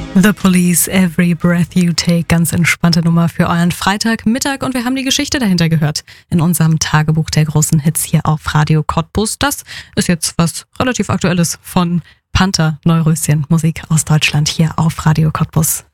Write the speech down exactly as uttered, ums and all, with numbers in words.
The Police, Every Breath You Take. Ganz entspannte Nummer für euren Freitagmittag. Und wir haben die Geschichte dahinter gehört in unserem Tagebuch der großen Hits hier auf Radio Cottbus. Das ist jetzt was relativ Aktuelles von Panther, Neuröschen, Musik aus Deutschland hier auf Radio Cottbus.